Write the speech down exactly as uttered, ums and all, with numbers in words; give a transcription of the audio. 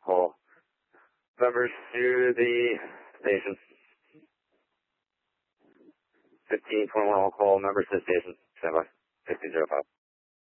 call members to the station. fifteen twenty-one, all call members to the station. Stand by. fifteen oh five.